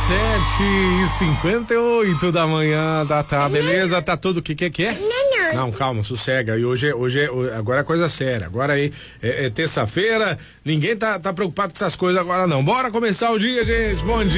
7h58 da manhã, tá, beleza? Tá tudo o que é? Não, calma, sossega. E hoje agora é coisa séria. Agora aí é terça-feira, ninguém tá preocupado com essas coisas agora não. Bora começar o dia, gente. Bom dia.